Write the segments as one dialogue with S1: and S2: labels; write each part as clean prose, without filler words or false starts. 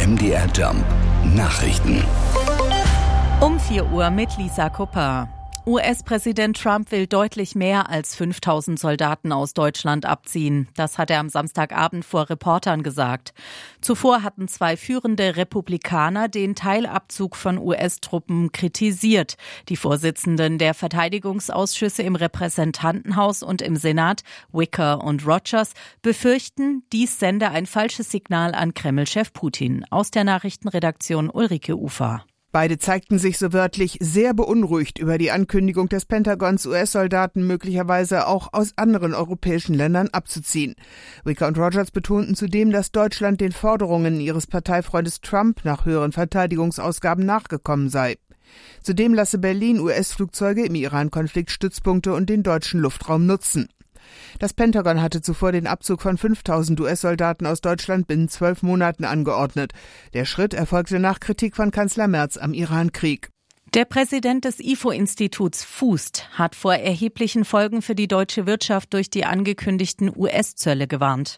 S1: MDR Jump Nachrichten.
S2: Um 4 Uhr mit Lisa Kupper. US-Präsident Trump will deutlich mehr als 5.000 Soldaten aus Deutschland abziehen. Das hat er am Samstagabend vor Reportern gesagt. Zuvor hatten 2 führende Republikaner den Teilabzug von US-Truppen kritisiert. Die Vorsitzenden der Verteidigungsausschüsse im Repräsentantenhaus und im Senat, Wicker und Rogers, befürchten, dies sende ein falsches Signal an Kreml-Chef Putin. Aus der Nachrichtenredaktion Ulrike Ufer.
S3: Beide zeigten sich so wörtlich sehr beunruhigt über die Ankündigung des Pentagons, US-Soldaten möglicherweise auch aus anderen europäischen Ländern abzuziehen. Wicker und Rogers betonten zudem, dass Deutschland den Forderungen ihres Parteifreundes Trump nach höheren Verteidigungsausgaben nachgekommen sei. Zudem lasse Berlin US-Flugzeuge im Iran-Konflikt Stützpunkte und den deutschen Luftraum nutzen. Das Pentagon hatte zuvor den Abzug von 5.000 US-Soldaten aus Deutschland binnen 12 Monaten angeordnet. Der Schritt erfolgte nach Kritik von Kanzler Merz am Iran-Krieg.
S2: Der Präsident des IFO-Instituts fußt, hat vor erheblichen Folgen für die deutsche Wirtschaft durch die angekündigten US-Zölle gewarnt.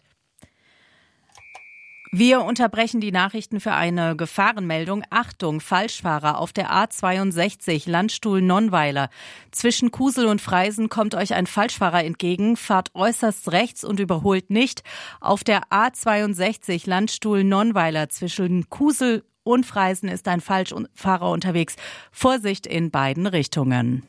S2: Wir unterbrechen die Nachrichten für eine Gefahrenmeldung. Achtung, Falschfahrer auf der A62 Landstuhl-Nonnweiler. Zwischen Kusel und Freisen kommt euch ein Falschfahrer entgegen. Fahrt äußerst rechts und überholt nicht. Auf der A62 Landstuhl-Nonnweiler zwischen Kusel und Freisen ist ein Falschfahrer unterwegs. Vorsicht in beiden Richtungen.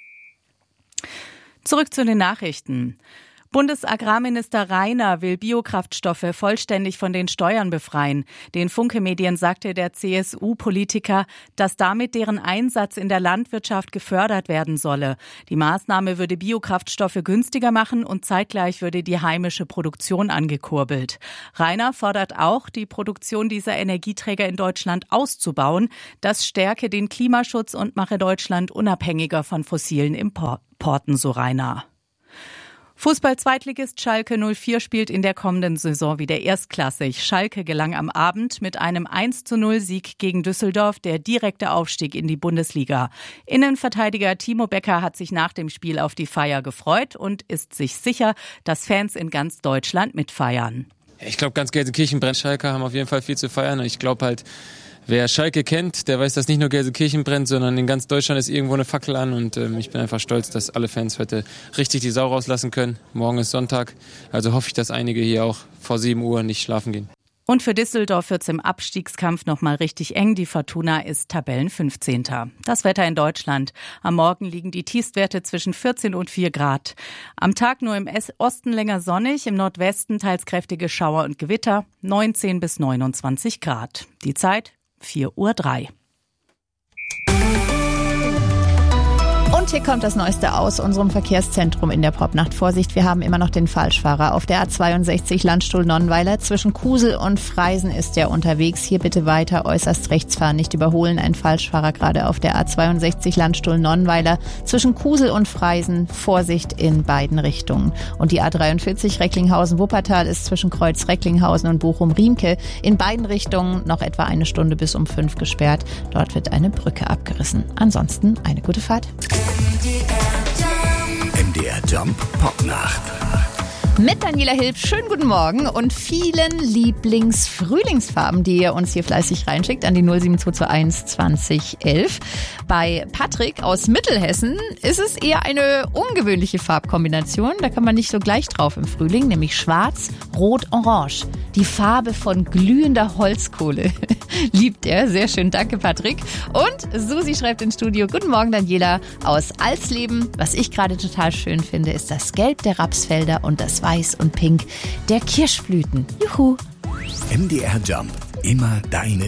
S2: Zurück zu den Nachrichten. Bundesagrarminister Rainer will Biokraftstoffe vollständig von den Steuern befreien. Den Funke-Medien sagte der CSU-Politiker, dass damit deren Einsatz in der Landwirtschaft gefördert werden solle. Die Maßnahme würde Biokraftstoffe günstiger machen und zeitgleich würde die heimische Produktion angekurbelt. Rainer fordert auch, die Produktion dieser Energieträger in Deutschland auszubauen. Das stärke den Klimaschutz und mache Deutschland unabhängiger von fossilen Importen, so Rainer. Fußball-Zweitligist Schalke 04 spielt in der kommenden Saison wieder erstklassig. Schalke gelang am Abend mit einem 1:0-Sieg gegen Düsseldorf der direkte Aufstieg in die Bundesliga. Innenverteidiger Timo Becker hat sich nach dem Spiel auf die Feier gefreut und ist sich sicher, dass Fans in ganz Deutschland mitfeiern.
S4: Ich glaube, ganz Gelsenkirchen brennt. Schalke haben auf jeden Fall viel zu feiern. Und ich glaube halt, wer Schalke kennt, der weiß, dass nicht nur Gelsenkirchen brennt, sondern in ganz Deutschland ist irgendwo eine Fackel an. Und ich bin einfach stolz, dass alle Fans heute richtig die Sau rauslassen können. Morgen ist Sonntag, also hoffe ich, dass einige hier auch vor 7 Uhr nicht schlafen gehen.
S2: Und für Düsseldorf wird's im Abstiegskampf nochmal richtig eng. Die Fortuna ist Tabellen-15. Das Wetter in Deutschland. Am Morgen liegen die Tiefstwerte zwischen 14 und 4 Grad. Am Tag nur im Osten länger sonnig, im Nordwesten teils kräftige Schauer und Gewitter, 19 bis 29 Grad. Die Zeit 4:03 Uhr.
S5: Und hier kommt das Neueste aus unserem Verkehrszentrum in der Popnacht. Vorsicht, wir haben immer noch den Falschfahrer. Auf der A62 Landstuhl-Nonnweiler zwischen Kusel und Freisen ist er unterwegs. Hier bitte weiter äußerst rechts fahren, nicht überholen. Ein Falschfahrer gerade auf der A62 Landstuhl-Nonnweiler zwischen Kusel und Freisen. Vorsicht in beiden Richtungen. Und die A43 Recklinghausen-Wuppertal ist zwischen Kreuz Recklinghausen und Bochum-Riemke in beiden Richtungen noch etwa 1 Stunde bis um 5 gesperrt. Dort wird eine Brücke abgerissen. Ansonsten eine gute Fahrt.
S1: MDR Jump Popnacht.
S5: Mit Daniela Hilb, schönen guten Morgen und vielen Lieblings-Frühlingsfarben, die ihr uns hier fleißig reinschickt an die 07221 2011. Bei Patrick aus Mittelhessen ist es eher eine ungewöhnliche Farbkombination. Da kann man nicht so gleich drauf im Frühling, nämlich schwarz, rot, orange. Die Farbe von glühender Holzkohle. Liebt er. Sehr schön. Danke, Patrick. Und Susi schreibt ins Studio, guten Morgen, Daniela aus Alsleben. Was ich gerade total schön finde, ist das Gelb der Rapsfelder und das Weiß und Pink der Kirschblüten. Juhu.
S1: MDR Jump. Immer deine